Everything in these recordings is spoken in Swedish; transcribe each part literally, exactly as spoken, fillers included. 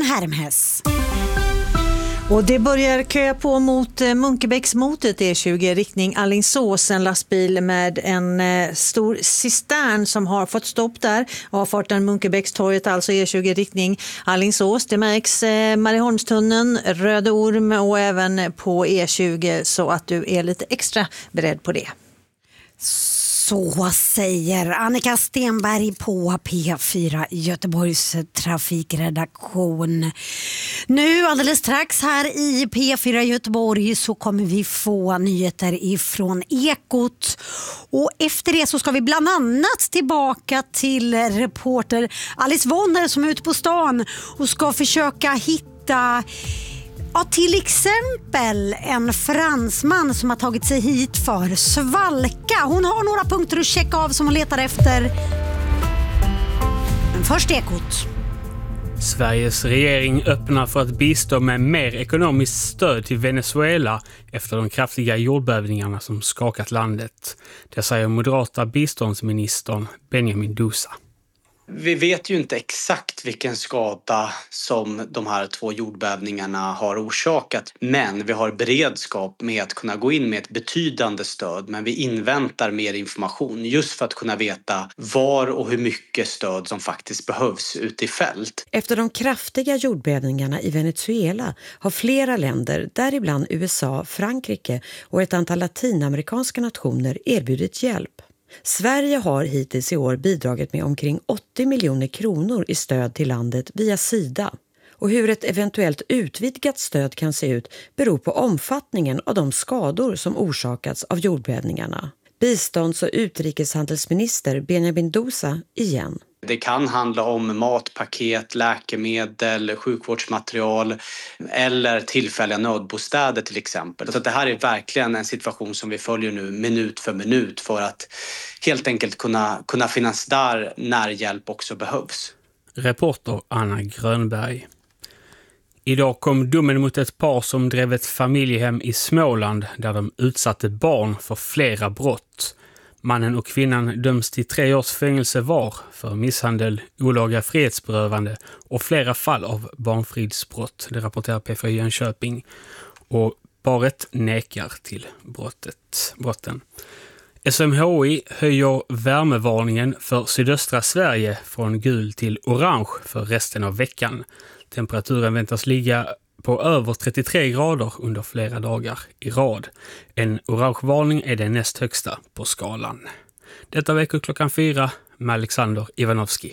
Hermhes. Och det börjar köa på mot Munkebäcksmotet E tjugo riktning Alingsås. En lastbil med en eh, stor cistern som har fått stopp där. Avfarten Munkebäckstorget, alltså E tjugo riktning Alingsås. Det märks eh, Marieholmstunneln, Röde Orm och även på E tjugo, så att du är lite extra beredd på det. Så säger Annika Stenberg på P fyra Göteborgs trafikredaktion. Nu alldeles strax här i P fyra Göteborg så kommer vi få nyheter ifrån Ekot. Och efter det så ska vi bland annat tillbaka till reporter Alice Vonner som är ute på stan och ska försöka hitta... Ja, till exempel en fransman som har tagit sig hit för svalka. Hon har några punkter att checka av som hon letar efter. Men först Ekot. Sveriges regering öppnar för att bistå med mer ekonomiskt stöd till Venezuela efter de kraftiga jordbävningarna som skakat landet. Det säger moderata biståndsministern Benjamin Dousa. Vi vet ju inte exakt vilken skada som de här två jordbävningarna har orsakat. Men vi har beredskap med att kunna gå in med ett betydande stöd. Men vi inväntar mer information just för att kunna veta var och hur mycket stöd som faktiskt behövs ute i fält. Efter de kraftiga jordbävningarna i Venezuela har flera länder, däribland U S A, Frankrike och ett antal latinamerikanska nationer erbjudit hjälp. Sverige har hittills i år bidragit med omkring åttio miljoner kronor i stöd till landet via Sida. Och hur ett eventuellt utvidgat stöd kan se ut beror på omfattningen av de skador som orsakats av jordbävningarna. Bistånds- och utrikeshandelsminister Benjamin Dousa igen. Det kan handla om matpaket, läkemedel, sjukvårdsmaterial eller tillfälliga nödbostäder till exempel. Så det här är verkligen en situation som vi följer nu minut för minut för att helt enkelt kunna, kunna finnas där när hjälp också behövs. Reporter Anna Grönberg. Idag kom domen mot ett par som drev ett familjehem i Småland där de utsatte barn för flera brott. Mannen och kvinnan döms till tre års fängelse var för misshandel, olaga frihetsberövande och flera fall av barnfridsbrott. Det rapporterar P fyra Jönköping. Och paret nekar till brottet, brotten. S M H I höjer värmevarningen för sydöstra Sverige från gul till orange för resten av veckan. Temperaturen väntas ligga på över trettiotre grader under flera dagar i rad. En orangevarning är den näst högsta på skalan. Detta vecka klockan fyra med Alexander Ivanovski.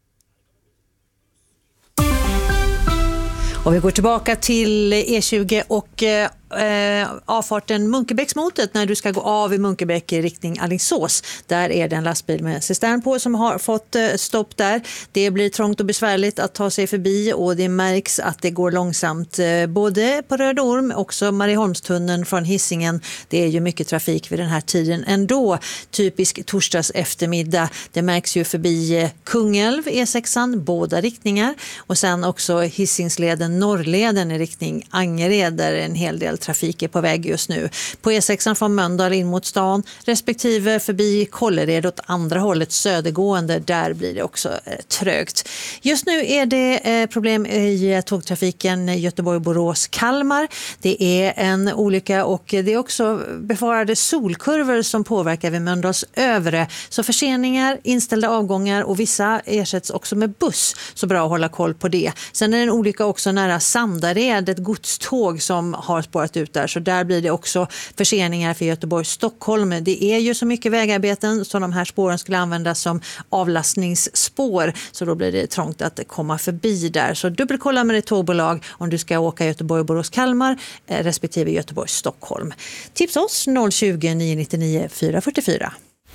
Och vi går tillbaka till E tjugo och eh, avfarten Munkebäcksmotet när du ska gå av i Munkebäck i riktning Alingsås. Där är det en lastbil med cistern på som har fått eh, stopp där. Det blir trångt och besvärligt att ta sig förbi och det märks att det går långsamt eh, både på Röde Orm, också Marieholmstunneln från Hisingen. Det är ju mycket trafik vid den här tiden ändå. Typisk torsdags eftermiddag. Det märks ju förbi eh, Kungälv, E sexan, båda riktningar. Och sen också Hisingsleden, Norrleden i riktning Angered där en hel del trafik är på väg just nu. På E sexan från Mölndal in mot stan respektive förbi Kållered åt andra hållet södergående. Där blir det också eh, trögt. Just nu är det eh, problem i tågtrafiken Göteborg-Borås-Kalmar. Det är en olycka och det är också befarade solkurvor som påverkar vid Mölndals övre. Så förseningar, inställda avgångar och vissa ersätts också med buss. Så bra att hålla koll på det. Sen är det en olycka också nära Sandared, ett godståg som har spårat ut där. Så där blir det också förseningar för Göteborg-Stockholm. Det är ju så mycket vägarbeten så de här spåren skulle användas som avlastningsspår. Så då blir det trångt att komma förbi där. Så dubbelkolla med ditt tågbolag om du ska åka Göteborg-Borås-Kalmar respektive Göteborg-Stockholm. Tips oss noll tjugo, nio nittionio, fyra fyrtiofyra.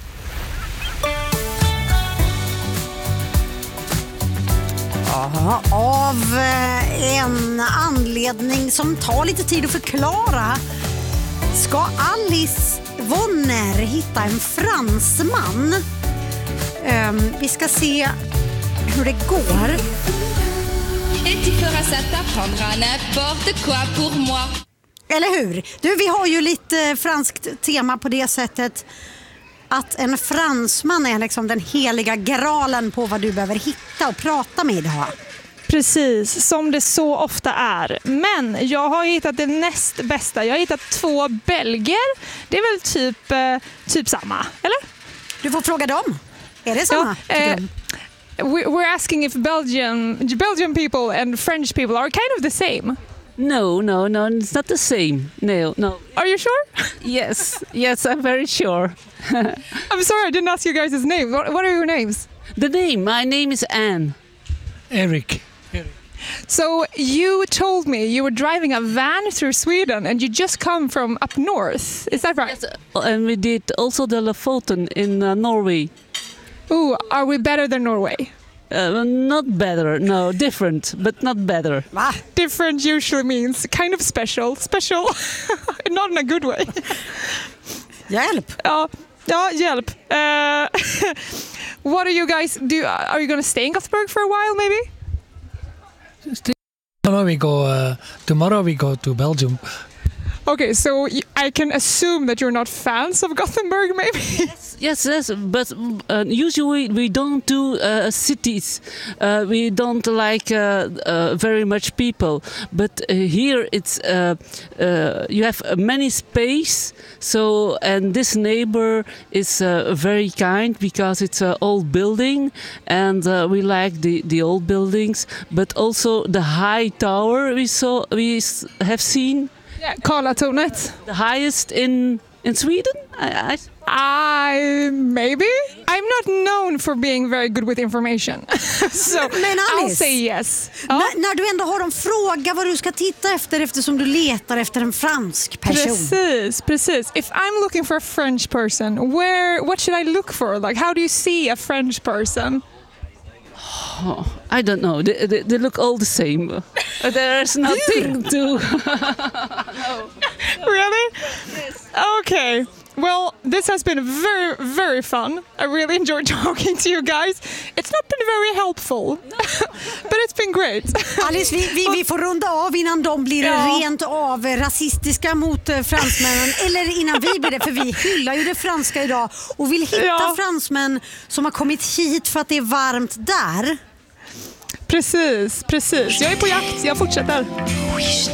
Ja, av en anledning som tar lite tid att förklara ska Alice Vonner hitta en fransman. Um, vi ska se hur det går. Eller hur? Du, vi har ju lite franskt tema på det sättet att en fransman är liksom den heliga graalen på vad du behöver hitta och prata med idag. Precis, som det så ofta är. Men jag har hittat det näst bästa. Jag har hittat två belger. Det är väl typ, eh, typ samma, eller? Du får fråga dem. Är det samma? Ja, eh, we're asking if Belgian, Belgian people and French people are kind of the same. No, no, no, it's not the same. No, no. Are you sure? Yes, yes, I'm very sure. I'm sorry, I didn't ask you guys' names. What, what are your names? The name, my name is Anne. Eric. So you told me you were driving a van through Sweden and you just come from up north. Is that right? Yes, and we did also the Lofoten in uh, Norway. Ooh, are we better than Norway? Uh, not better, no, different, but not better. Va? Different usually means kind of special. Special, not in a good way. Hjälp. Ja, ja hjälp. Uh, what are you guys do? Are you going to stay in Gothenburg for a while, maybe? Tomorrow we go. Uh, tomorrow we go to Belgium. Okay, so y- I can assume that you're not fans of Gothenburg, maybe? Yes, yes, but uh, usually we don't do uh, cities. Uh, we don't like uh, uh, very much people. But uh, here it's uh, uh, you have many space. So and this neighbor is uh, very kind because it's an old building, and uh, we like the, the old buildings. But also the high tower we saw we s- have seen. Yeah, Karlatornet. The highest in in Sweden. I, I I maybe I'm not known for being very good with information, so Men I'll Alice, say yes. Ja, när, när du ändå har dem, fråga vad du ska titta efter eftersom du letar efter en fransk person. precis, precis. If I'm looking for a French person, where what should I look for? Like, how do you see a French person? Oh, I don't know. They, they, they look all the same. There's nothing to. Really? Okay. Well, this has been very, very fun. I really enjoyed talking to you guys. It's not been very helpful, but it's been great. Alice, vi, vi, vi får runda av innan de blir Ja. rent av rasistiska mot eh, fransmännen. Eller innan vi blir det, för vi hyllar ju det franska idag och vill hitta Ja. fransmän som har kommit hit för att det är varmt där. Precis, precis. Jag är på jakt. Jag fortsätter.